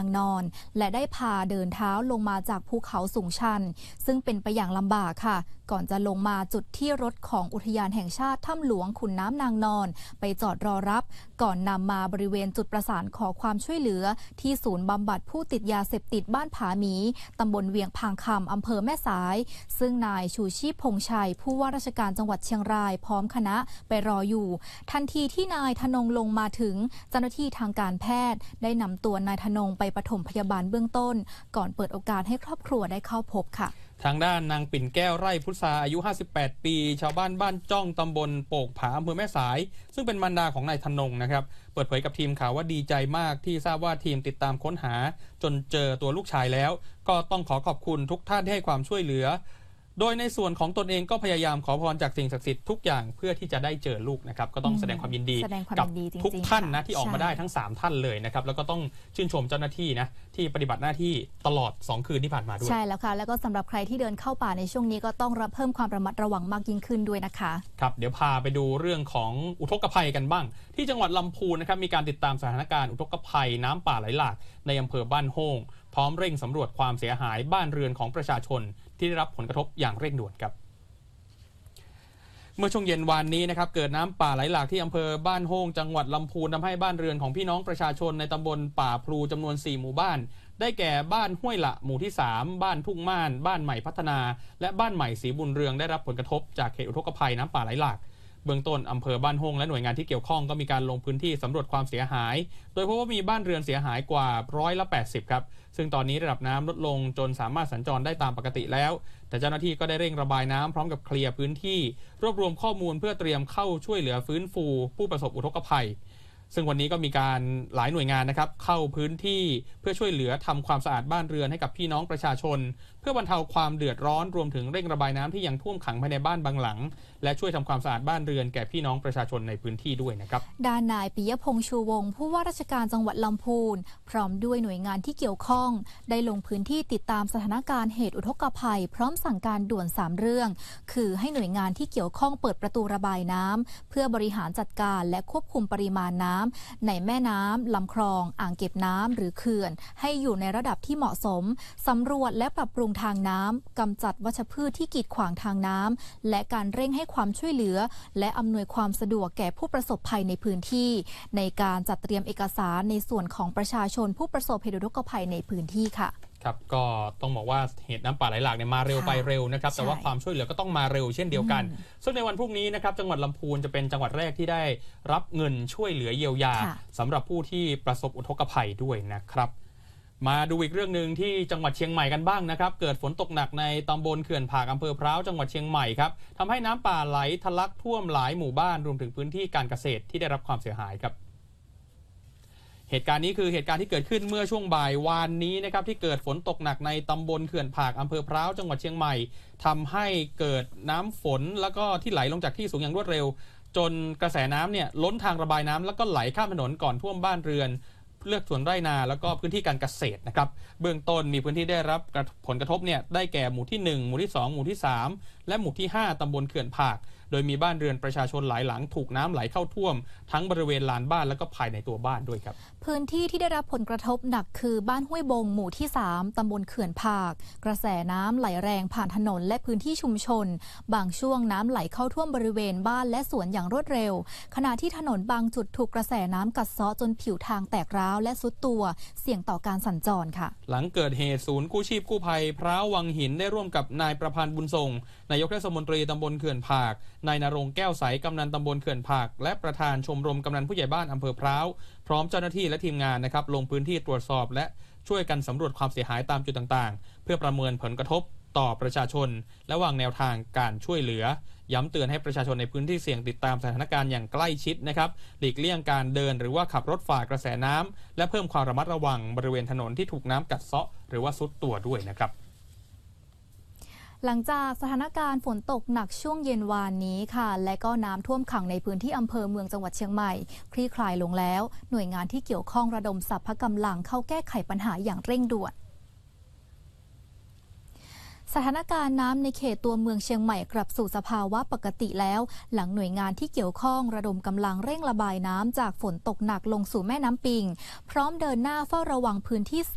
นอนและได้พาเดินเท้าลงมาจากภูเขาสูงชันซึ่งเป็นไปอย่างลำบากค่ะก่อนจะลงมาจุดที่รถของอุทยานแห่งชาติถ้ำหลวงขุนน้ำนางนอนไปจอดรอรับก่อนนำมาบริเวณจุดประสานขอความช่วยเหลือที่ศูนย์บำบัดผู้ติดยาเสพติดบ้านผาหมีตำบลเวียงพางคำอำเภอแม่สายซึ่งนายชูชีพพงษ์ชัยผู้ว่าราชการจังหวัดเชียงรายพร้อมคณะไปรออยู่ทันทีที่นายธนงลงมาถึงเจ้าหน้าที่ทางการแพทย์ได้นำตัวนายธนงไปปฐมพยาบาลเบื้องต้นก่อนเปิดโอกาสให้ครอบครัวได้เข้าพบค่ะทางด้านนางปิ่นแก้วไร่พุทราอายุ58ปีชาวบ้านบ้านจ้องตำบลโปกผาอำเภอแม่สายซึ่งเป็นมารดาของนายธนงนะครับเปิดเผยกับทีมข่าวว่าดีใจมากที่ทราบว่าทีมติดตามค้นหาจนเจอตัวลูกชายแล้วก็ต้องขอบคุณทุกท่านที่ให้ความช่วยเหลือโดยในส่วนของตนเองก็พยายามขอพรจากสิ่งศักดิ์สิทธิ์ทุกอย่างเพื่อที่จะได้เจอลูกนะครับก็ต้องแสดงความยินดีกับทุกท่านนะที่ออกมาได้ทั้ง3ท่านเลยนะครับแล้วก็ต้องชื่นชมเจ้าหน้าที่นะที่ปฏิบัติหน้าที่ตลอด2คืนที่ผ่านมาด้วยใช่แล้วค่ะแล้วก็สำหรับใครที่เดินเข้าป่าในช่วงนี้ก็ต้องเพิ่มความระมัดระวังมากยิ่งขึ้นด้วยนะคะครับเดี๋ยวพาไปดูเรื่องของอุทกภัยกันบ้างที่จังหวัดลำพูนนะครับมีการติดตามสถานการณ์อุทกภัยน้ำป่าไหลหลากในอำเภอบ้านโฮงพร้อมเร่งสำรวจความเสียหายบ้านเรือนของประชาชนที่ได้รับผลกระทบอย่างเร่งด่วนครับเมื่อช่วงเย็นวานนี้นะครับเกิดน้ำป่าไหลหลากที่อำเภอบ้านโฮงจังหวัดลำพูนทำให้บ้านเรือนของพี่น้องประชาชนในตำบลป่าพลูจำนวน4หมู่บ้านได้แก่บ้านห้วยละหมู่ที่3บ้านทุ่งม่านบ้านใหม่พัฒนาและบ้านใหม่ศรีบุญเรืองได้รับผลกระทบจากเหตุอุทกภัยน้ำป่าไหลหลากเบื้องต้นอำเภอบ้านโฮงและหน่วยงานที่เกี่ยวข้องก็มีการลงพื้นที่สำรวจความเสียหายโดยพบว่ามีบ้านเรือนเสียหายกว่า80%ครับซึ่งตอนนี้ระดับน้ำลดลงจนสามารถสัญจรได้ตามปกติแล้วแต่เจ้าหน้าที่ก็ได้เร่งระบายน้ำพร้อมกับเคลียร์พื้นที่รวบรวมข้อมูลเพื่อเตรียมเข้าช่วยเหลือฟื้นฟูผู้ประสบอุทกภัยซึ่งวันนี้ก็มีการหลายหน่วยงานนะครับเข้าพื้นที่เพื่อช่วยเหลือทำความสะอาดบ้านเรือนให้กับพี่น้องประชาชนเพื่อบรรเทาความเดือดร้อนรวมถึงเร่งระบายน้ำที่ยังท่วมขังภายในบ้านบางหลังและช่วยทำความสะอาดบ้านเรือนแก่พี่น้องประชาชนในพื้นที่ด้วยนะครับด้านนายปิยพงษ์ชูวงศ์ผู้ว่าราชการจังหวัดลำพูนพร้อมด้วยหน่วยงานที่เกี่ยวข้องได้ลงพื้นที่ติดตามสถานการณ์เหตุอุทกภัยพร้อมสั่งการด่วน3เรื่องคือให้หน่วยงานที่เกี่ยวข้องเปิดประตูระบายน้ำเพื่อบริหารจัดการและควบคุมปริมาณน้ำในแม่น้ำลำคลองอ่างเก็บน้ำหรือเขื่อนให้อยู่ในระดับที่เหมาะสมสำรวจและปรับปรุงทางน้ำกำจัดวัชพืชที่กีดขวางทางน้ำและการเร่งให้ความช่วยเหลือและอำนวยความสะดวกแก่ผู้ประสบภัยในพื้นที่ในการจัดเตรียมเอกสารในส่วนของประชาชนผู้ประสบเหตุอุทกภัยในพื้นที่ค่ะครับก็ต้องบอกว่าเหตุน้ำป่าไหลหลากเนี่ยมาเร็วไปเร็วนะครับแต่ว่าความช่วยเหลือก็ต้องมาเร็วเช่นเดียวกันซึ่งในวันพรุ่งนี้นะครับจังหวัดลำพูนจะเป็นจังหวัดแรกที่ได้รับเงินช่วยเหลือเยียวยาสำหรับผู้ที่ประสบอุทกภัยด้วยนะครับมาดูอีกเรื่องหนึ่งที่จังหวัดเชียงใหม่กันบ้างนะครับเกิดฝนตกหนักในตำบลเขื่อนผากอำเภอพร้าวจังหวัดเชียงใหม่ครับทำให้น้ำป่าไหลทะลักท่วมหลายหมู่บ้านรวมถึงพื้นที่การเกษตรที่ได้รับความเสียหายครับเหตุการณ์นี้คือเหตุการณ์ที่เกิดขึ้นเมื่อช่วงบ่ายวานนี้นะครับที่เกิดฝนตกหนักในตำบลเขื่อนผากอำเภอพร้าวจังหวัดเชียงใหม่ทำให้เกิดน้ำฝนแล้วก็ที่ไหลลงจากที่สูงอย่างรวดเร็วจนกระแสน้ำเนี่ยล้นทางระบายน้ำแล้วก็ไหลข้ามถนนก่อนท่วมบ้านเรือนเลือกสวนไร่นาแล้วก็พื้นที่การเกษตรนะครับเบื้องต้นมีพื้นที่ได้รับผลกระทบเนี่ยได้แก่หมู่ที่1หมู่ที่2หมู่ที่3และหมู่ที่5ตำบลเขื่อนผากโดยมีบ้านเรือนประชาชนหลายหลังถูกน้ำไหลเข้าท่วมทั้งบริเวณลานบ้านและก็ภายในตัวบ้านด้วยครับพื้นที่ที่ได้รับผลกระทบหนักคือบ้านห้วยบงหมู่ที่3ตำบลเขื่อนผากกระแสน้ำไหลแรงผ่านถนนและพื้นที่ชุมชนบางช่วงน้ำไหลเข้าท่วมบริเวณบ้านและสวนอย่างรวดเร็วขณะที่ถนนบางจุดถูกกระแสน้ำกัดเซาะจนผิวทางแตกร้าวและซุดตัวเสี่ยงต่อการสัญจรค่ะหลังเกิดเหตุศูนย์กู้ชีพกู้ภัยพร้าววังหินได้ร่วมกับนายประพันธ์บุญทรงนายกเทศมนตรีตำบลเขื่อนผากนายณรงค์แก้วใสกำนันตำบลเขื่อนผากและประธานชมรมกำนันผู้ใหญ่บ้านอำเภอพร้าวพร้อมเจ้าหน้าที่และทีมงานนะครับลงพื้นที่ตรวจสอบและช่วยกันสำรวจความเสียหายตามจุดต่างๆเพื่อประเมินผลกระทบต่อประชาชนและวางแนวทางการช่วยเหลือย้ำเตือนให้ประชาชนในพื้นที่เสี่ยงติดตามสถานการณ์อย่างใกล้ชิดนะครับหลีกเลี่ยงการเดินหรือว่าขับรถฝ่ากระแสน้ำและเพิ่มความระมัดระวังบริเวณถนนที่ถูกน้ำกัดเซาะหรือว่าซุดตัวด้วยนะครับหลังจากสถานการณ์ฝนตกหนักช่วงเย็นวานนี้ค่ะและก็น้ำท่วมขังในพื้นที่อำเภอเมืองจังหวัดเชียงใหม่คลี่คลายลงแล้วหน่วยงานที่เกี่ยวข้องระดมสรรพกำลังเข้าแก้ไขปัญหาอย่างเร่งด่วนสถานการณ์น้ำในเขตตัวเมืองเชียงใหม่กลับสู่สภาวะปกติแล้วหลังหน่วยงานที่เกี่ยวข้องระดมกำลังเร่งระบายน้ำจากฝนตกหนักลงสู่แม่น้ำปิงพร้อมเดินหน้าเฝ้าระวังพื้นที่